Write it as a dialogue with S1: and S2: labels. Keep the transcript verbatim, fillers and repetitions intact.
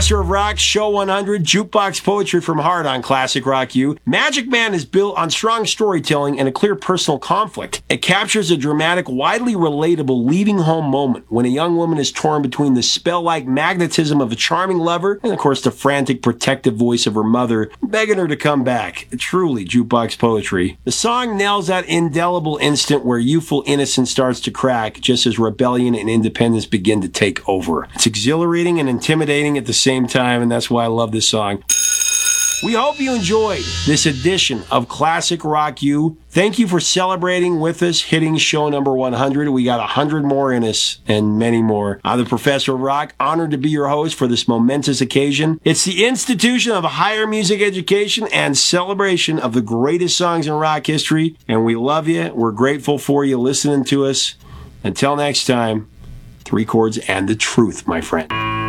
S1: Professor of Rock, Show one hundred, Jukebox Poetry from Heart on Classic Rock U. Magic Man is built on strong storytelling and a clear personal conflict. It captures a dramatic, widely relatable leaving home moment when a young woman is torn between the spell-like magnetism of a charming lover and, of course, the frantic, protective voice of her mother begging her to come back. Truly Jukebox Poetry. The song nails that indelible instant where youthful innocence starts to crack just as rebellion and independence begin to take over. It's exhilarating and intimidating at the same time, and that's why I love this song. We hope you enjoyed this edition of Classic Rock U. Thank you for celebrating with us, hitting show number one hundred. We got one hundred more in us and many more. I'm the Professor of Rock, honored to be your host for this momentous occasion. It's the institution of higher music education and celebration of the greatest songs in rock history, and we love you. We're grateful for you listening to us. Until next time, three chords and the truth, my friend.